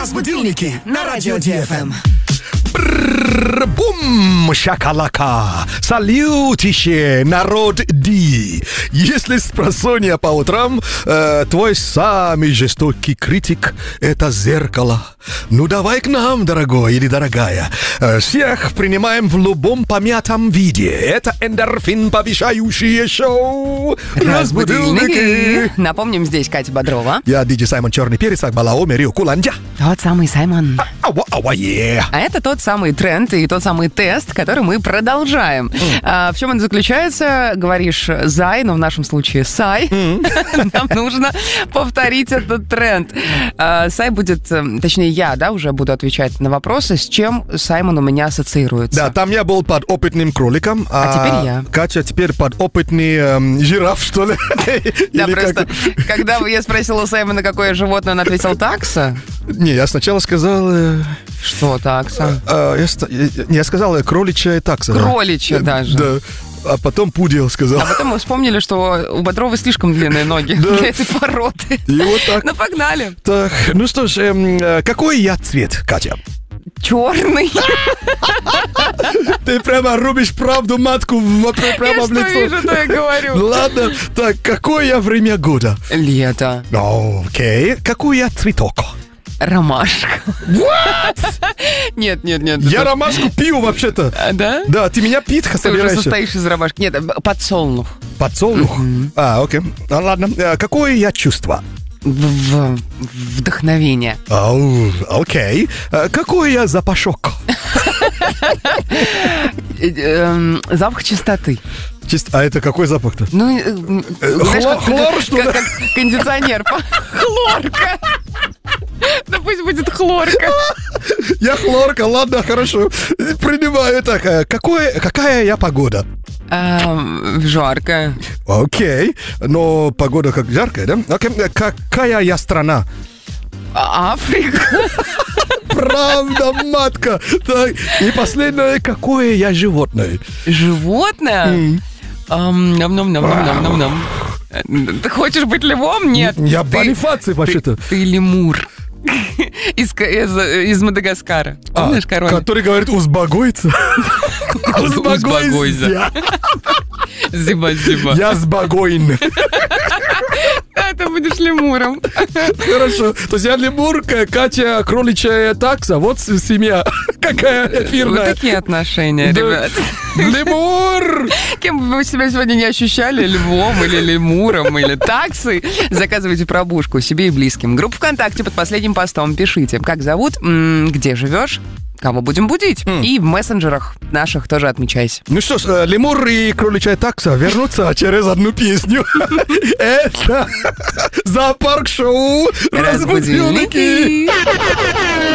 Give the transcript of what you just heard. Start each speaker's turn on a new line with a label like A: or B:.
A: Разбудилники на радио ДФМ.
B: Бум, шакалака, салютище, народ Ди. Если спросонья по утрам, твой самый жестокий критик — это зеркало. Ну давай к нам, дорогой или дорогая. Всех принимаем в любом помятом виде. Это эндорфин повышающее шоу «Разбудилники».
C: Напомним, здесь Катя Бодрова.
B: Я диджей Саймон Черный Перец, Акбалао, Мерио Куланджа.
C: Тот самый Саймон.
B: Yeah.
C: А это тот самый тренд и тот самый тест, который мы продолжаем. В чем он заключается? Говоришь «зай», но в нашем случае «сай». Нам нужно повторить этот тренд. Сай будет, точнее, я, уже буду отвечать на вопросы, с чем Саймон у меня ассоциируется.
B: Да, там я был под опытным кроликом,
C: а теперь я.
B: Катя теперь под опытный жираф, что ли?
C: Да, просто, когда я спросила у Саймона, какое животное, он ответил «такса».
B: Не, я сначала сказал...
C: Что такса?
B: Я сказал кроличья такса.
C: Кроличья даже.
B: Да. А потом пудел сказал.
C: А потом мы вспомнили, что у Бодрова слишком длинные ноги для этой породы.
B: И вот так.
C: Ну, погнали.
B: Так, ну что ж, какой я цвет, Катя?
C: Черный.
B: Ты прямо рубишь правду матку прямо в лицо.
C: Я что вижу, то я говорю.
B: Ладно, так, какое я время года?
C: Лето.
B: Окей. Какой я цветок?
C: Ромашка.
B: What?
C: Нет.
B: Я ромашку пью вообще-то.
C: Да?
B: Да, ты меня питха собираешься.
C: Ты уже состоишь из ромашки. Нет, подсолнух.
B: Подсолнух? Окей. Ладно. Какое я чувство?
C: Вдохновение.
B: Окей. Какой я запашок?
C: Запах чистоты.
B: А это какой запах-то?
C: Ну,
B: хлор, что ли?
C: Как кондиционер. Хлорка. Да пусть будет хлорка.
B: Я хлорка, ладно, хорошо. Принимаю так. Какая я погода?
C: Жаркая.
B: Окей. Но погода как жаркая, да? Окей. Какая я страна?
C: Африка.
B: Правда, матка. Так, и последнее, какое я животное?
C: Животное? Нам. Ты хочешь быть львом? Нет.
B: Я Бонифаций вообще-то.
C: Ты лемур. Из Мадагаскара. Помнишь, король?
B: Который говорит «узбагойца».
C: Узбагойца. Зиба.
B: Я сбагойн.
C: Да, ты будешь лемуром.
B: Хорошо. То есть я лемур, Катя кроличья такса. Вот семья. Какая эфирная.
C: Вот такие отношения, ребят.
B: Лемур!
C: Кем бы вы себя сегодня не ощущали, львом или лемуром, или таксой, заказывайте пробушку себе и близким. Группа ВКонтакте под последним постом пишите, как зовут, где живешь, кого будем будить. И в мессенджерах наших тоже отмечайся.
B: Ну что ж, лемур и кроличья такса вернутся через одну песню. Это зоопарк-шоу «Разбудилники».